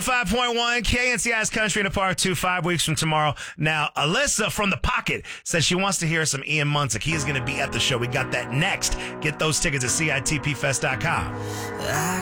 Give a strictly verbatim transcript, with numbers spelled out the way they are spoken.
five point one K N C I's Country in a Part two, five weeks from tomorrow. Now, Alyssa from The Pocket says she wants to hear some Ian Munsick. He is going to be at the show. We got that next. Get those tickets at C I T P fest dot com. I